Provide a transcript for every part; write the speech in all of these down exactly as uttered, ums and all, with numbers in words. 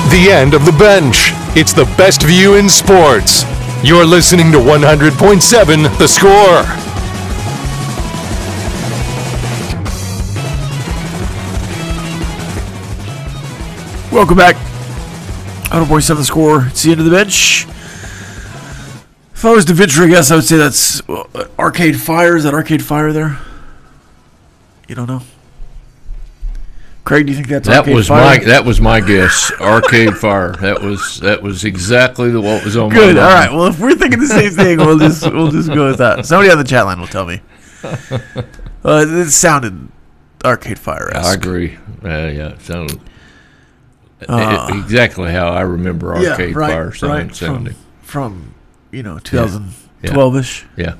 The end of the bench. It's the best view in sports. You're listening to one hundred point seven The Score. Welcome back. one hundred point seven The Score. It's the end of the bench. If I was to venture a guess, I would say that's uh, Arcade Fire. Is that Arcade Fire there? You don't know? Craig, do you think that's that Arcade was Fire? my that was my guess. Arcade Fire. That was that was exactly the, what was on Good. my All mind. right. Well, if we're thinking the same thing, we'll just we'll just go with that. Somebody on the chat line will tell me. Uh, it sounded Arcade Fire. I agree. Uh, yeah, it sounded Uh, it- exactly how I remember Arcade yeah, right, Fire sound, right. sounding. From, from you know twenty twelve-ish. Yeah.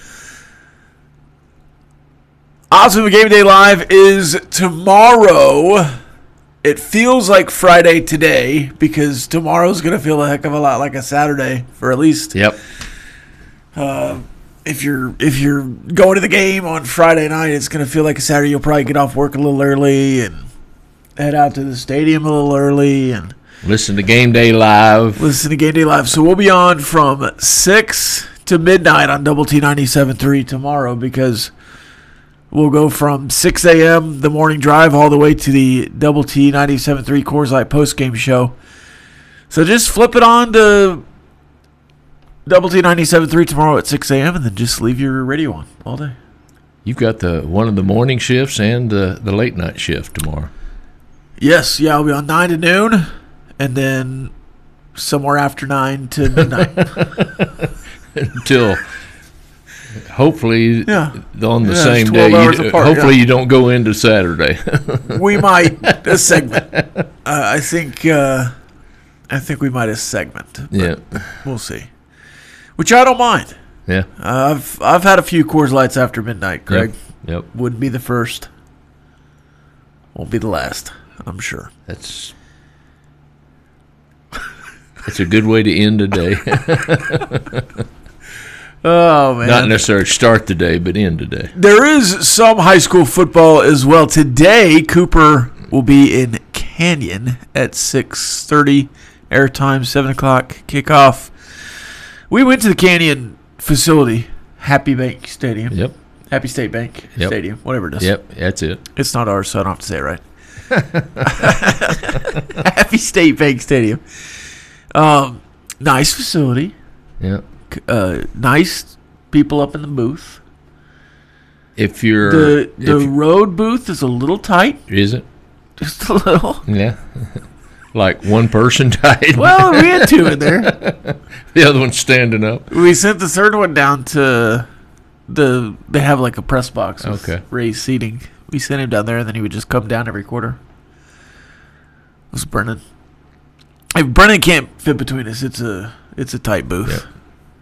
Awesome Game Day Live is tomorrow. It feels like Friday today because tomorrow's going to feel a heck of a lot like a Saturday for at least. Yep. Uh, if you're if you're going to the game on Friday night, it's going to feel like a Saturday. You'll probably get off work a little early and head out to the stadium a little early and Listen to Game Day Live. listen to Game Day Live. So we'll be on from six to midnight on Double T ninety-seven point three tomorrow because we'll go from six a.m. the morning drive all the way to the Double T ninety-seven point three Coors Light postgame show. So just flip it on to Double T ninety-seven point three tomorrow at six a.m. and then just leave your radio on all day. You've got the one of the morning shifts and the, the late night shift tomorrow. Yes, yeah, I'll be on nine to noon and then somewhere after nine to midnight. Until hopefully Yeah. on the Yeah, same it's day. twelve hours You, apart, hopefully yeah. you don't go into Saturday. We might a segment. Uh, I think uh, I think we might a segment. But Yeah. we'll see. Which I don't mind. Yeah. Uh, I've I've had a few Coors Lights after midnight, Craig. Yep. Yep. Wouldn't be the first. Won't be the last, I'm sure. That's that's a good way to end the day. Oh man. Not necessarily start the day, but end the day. There is some high school football as well. Today, Cooper will be in Canyon at six thirty. Airtime, seven o'clock kickoff. We went to the Canyon facility, Happy Bank Stadium. Yep. Happy State Bank Yep. Stadium, whatever it is. Yep. That's it. It's not ours, so I don't have to say it right. Happy State Bank Stadium. Um, nice facility. Yeah. Uh, nice people up in the booth. If you're The the if you- road booth is a little tight, is it? just a little. Yeah. Like one person died. Well, we had two in there. The other one's standing up. We sent the third one down to the. They have like a press box with Okay. raised seating. We sent him down there, and then he would just come down every quarter. It was Brennan. If Brennan can't fit between us, it's a it's a tight booth. Yep.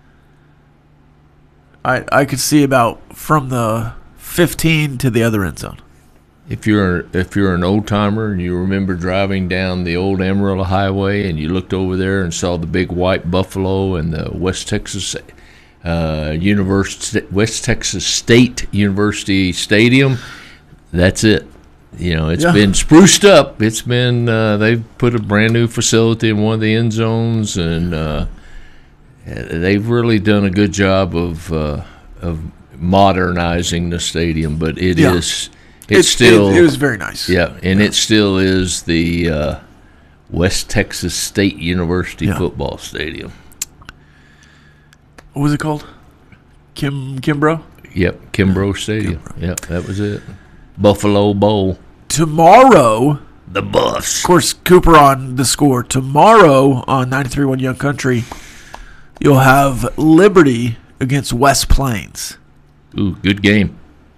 I I could see about from the fifteen to the other end zone. If you're if you're an old timer and you remember driving down the old Amarillo Highway and you looked over there and saw the big white buffalo and the West Texas uh, University West Texas State University Stadium, that's it. You know, it's Yeah. been spruced up. It's been uh, they've put a brand new facility in one of the end zones, and uh, they've really done a good job of uh, of modernizing the stadium. But it Yeah. is. It's It- still, it, it was very nice. yeah, and it still is the uh, West Texas State University Yeah. football stadium. What was it called? Kim Kimbrough? Yep, Kimbrough Stadium. Yep, that was it. Buffalo Bowl. Tomorrow, The Buffs. of course, Cooper on the score. Tomorrow on ninety-three point one Young Country, you'll have Liberty against West Plains. Ooh, good game.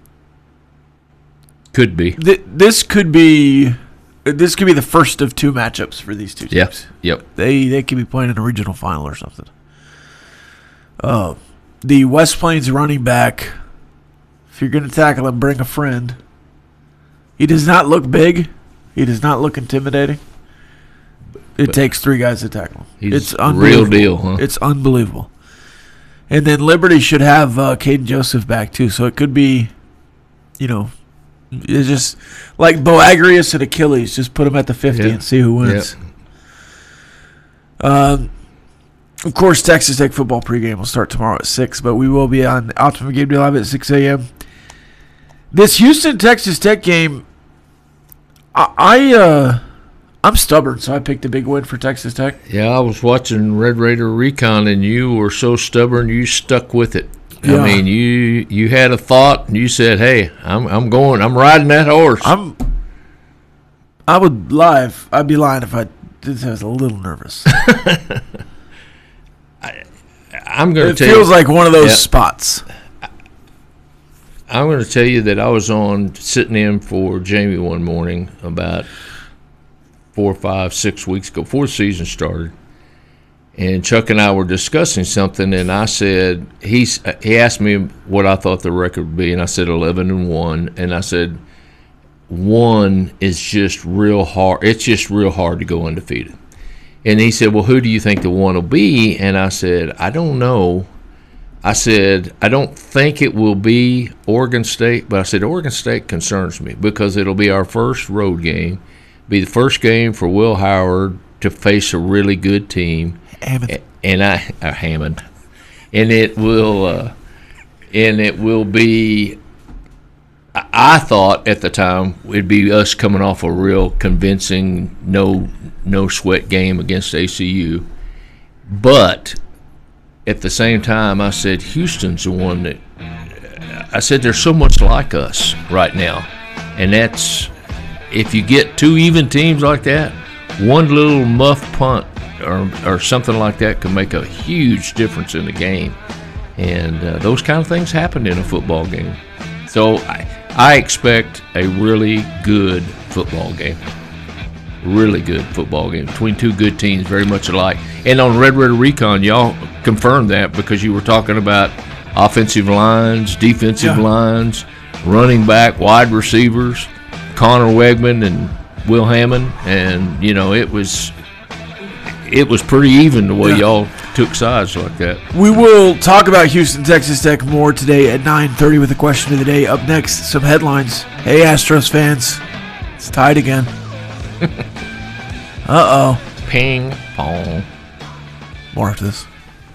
Could be. Th- this could be this could be the first of two matchups for these two teams. Yep, yep. They they could be playing in a regional final or something. Uh, the West Plains running back, if you're going to tackle him, bring a friend. He does not look big. He does not look intimidating. It But takes three guys to tackle him. he's It's the unbelievable. real deal, huh? It's unbelievable. And then Liberty should have uh, Caden Joseph back too, so it could be, you know, it's just like Boagrius and Achilles. Just put them at the fifty Yeah. and see who wins. Yep. Um, of course, Texas Tech football pregame will start tomorrow at six, but we will be on Optimum Game Day Live at six a.m. This Houston-Texas Tech game, I, I uh, I'm stubborn, so I picked a big win for Texas Tech. Yeah, I was watching Red Raider Recon, and you were so stubborn you stuck with it. Yeah. I mean, you you had a thought, and you said, "Hey, I'm I'm going. I'm riding that horse." I'm. I would lie. If, I'd be lying if I didn't say I was a little nervous. I, I'm going to It tell feels you, like one of those yeah. spots. I'm going to tell you that I was on sitting in for Jamie one morning about four, five, six weeks ago, before the season started, and Chuck and I were discussing something, and I said he's he asked me what I thought the record would be, and I said eleven and one, and I said one is just real hard. It's just real hard to go undefeated. And he said, "Well, who do you think the one will be?" And I said, "I don't know." I said, I don't think it will be Oregon State, but I said Oregon State concerns me because it'll be our first road game, be the first game for Will Howard to face a really good team, Hammond. and I uh, Hammond, and it will, uh, and it will be. I, I thought at the time it'd be us coming off a real convincing no no sweat game against A C U, but. At the same time, I said Houston's the one that I said they're so much like us right now, and that's if you get two even teams like that, one little muff punt or or something like that can make a huge difference in the game, and uh, those kind of things happen in a football game. So I, I expect a really good football game. Really good football game between two good teams, very much alike. And on Red Raider Recon, y'all confirmed that because you were talking about offensive lines, defensive Yeah. lines, running back, wide receivers, Connor Wegman and Will Hammond, and you know it was it was pretty even the way Yeah. y'all took sides like that. We will talk about Houston, Texas Tech more today at nine thirty with the question of the day. Up next, some headlines. Hey, Astros fans, it's tied again. Uh-oh. Ping pong. More after this.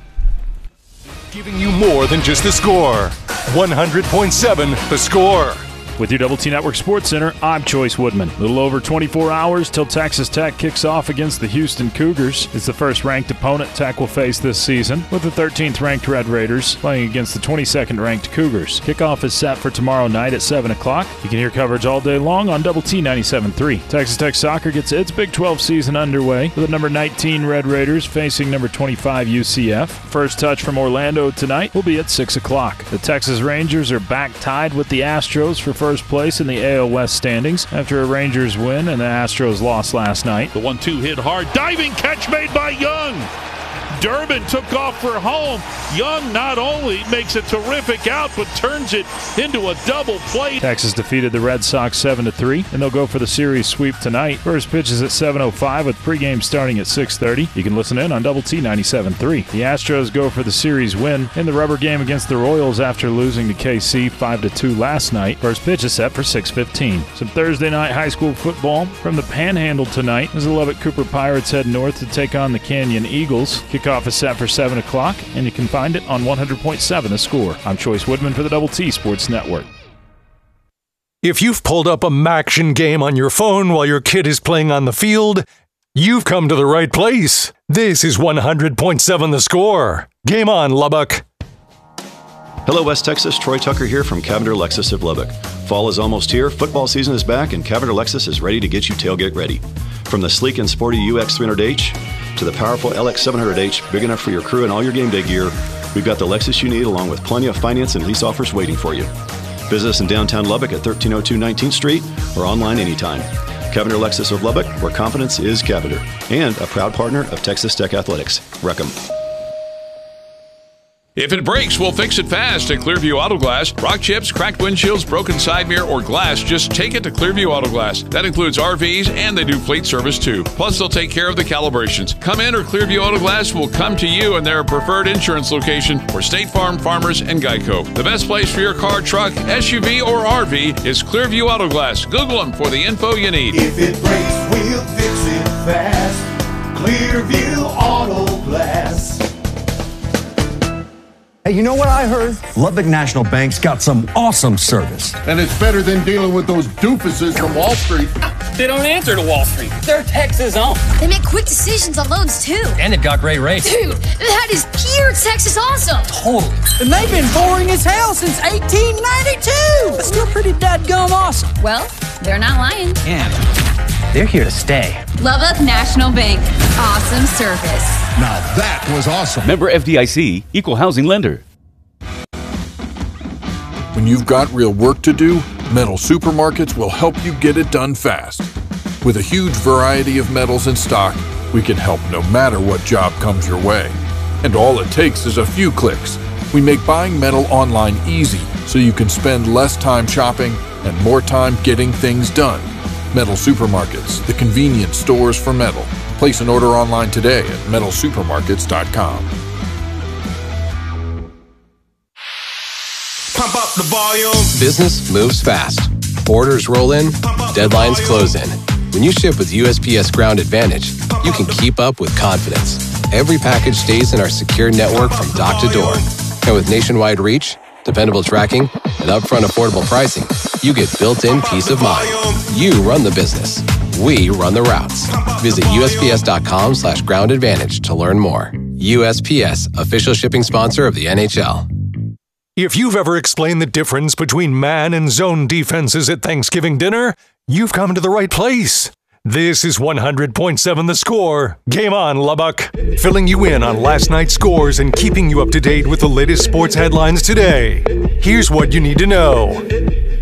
Giving you more than just the score. one hundred point seven The Score. With your Double T Network Sports Center, I'm Choice Woodman. A little over twenty-four hours till Texas Tech kicks off against the Houston Cougars. It's the first ranked opponent Tech will face this season, with the thirteenth ranked Red Raiders playing against the twenty-second ranked Cougars. Kickoff is set for tomorrow night at seven o'clock. You can hear coverage all day long on Double T ninety-seven point three. Texas Tech soccer gets its Big twelve season underway with the number nineteen Red Raiders facing number twenty-five U C F. First touch from Orlando tonight will be at six o'clock. The Texas Rangers are back tied with the Astros for first place in the A L West standings after a Rangers win and the Astros lost last night. The one two hit hard. Diving catch made by Young. Durbin took off for home. Young not only makes a terrific out, but turns it into a double play. Texas defeated the Red Sox seven to three, and they'll go for the series sweep tonight. First pitch is at seven oh five with pregame starting at six thirty. You can listen in on Double T ninety-seven point three. The Astros go for the series win in the rubber game against the Royals after losing to K C five to two last night. First pitch is set for six fifteen. Some Thursday night high school football from the Panhandle tonight as the Lubbock Cooper Pirates head north to take on the Canyon Eagles. Kickoff is set for seven o'clock, and you can find it on one hundred point seven The Score. I'm Choice Woodman for the Double T Sports Network. If you've pulled up a Maction game on your phone while your kid is playing on the field, you've come to the right place. This is one hundred point seven The Score. Game on, Lubbock. Hello, West Texas. Troy Tucker here from Cavender Lexus of Lubbock. Fall is almost here, football season is back, and Cavender Lexus is ready to get you tailgate ready. From the sleek and sporty U X three hundred H to the powerful L X seven hundred H, big enough for your crew and all your game day gear, we've got the Lexus you need along with plenty of finance and lease offers waiting for you. Visit us in downtown Lubbock at thirteen oh two nineteenth Street or online anytime. Cavender Lexus of Lubbock, where confidence is Cavender, and a proud partner of Texas Tech Athletics. Wreck 'em. If it breaks, we'll fix it fast at Clearview Auto Glass. Rock chips, cracked windshields, broken side mirror, or glass, just take it to Clearview Auto Glass. That includes R Vs, and they do fleet service too. Plus, they'll take care of the calibrations. Come in or Clearview Auto Glass will come to you in their preferred insurance location for State Farm, Farmers, and Geico. The best place for your car, truck, S U V, or R V is Clearview Auto Glass. Google them for the info you need. If it breaks, we'll fix it fast. Clearview Auto Hey, you know what I heard? Lubbock National Bank's got some awesome service. And it's better than dealing with those doofuses from Wall Street. They don't answer to Wall Street. They're Texas owned. They make quick decisions on loans, too. And they've got great rates. Dude, that is pure Texas awesome. Totally. And they've been boring as hell since eighteen ninety-two. But still pretty dadgum awesome. Well, they're not lying. And they're here to stay. Lubbock National Bank. Awesome service. Now that was awesome. Member F D I C, Equal Housing Lender. When you've got real work to do, Metal Supermarkets will help you get it done fast. With a huge variety of metals in stock, we can help no matter what job comes your way. And all it takes is a few clicks. We make buying metal online easy so you can spend less time shopping and more time getting things done. Metal Supermarkets, the convenience stores for metal. Place an order online today at metal supermarkets dot com. Pump up the volume. Business moves fast. Orders roll in, deadlines close in. When you ship with U S P S Ground Advantage, you can keep up with confidence. Every package stays in our secure network from dock to door. And with nationwide reach, dependable tracking, and upfront affordable pricing, you get built-in peace of mind. You run the business. We run the routes. Visit U S P S dot com slash ground advantage to learn more. U S P S, official shipping sponsor of the N H L. If you've ever explained the difference between man and zone defenses at Thanksgiving dinner, you've come to the right place. This is one hundred point seven The Score. Game on, Lubbock. Filling you in on last night's scores and keeping you up to date with the latest sports headlines today. Here's what you need to know.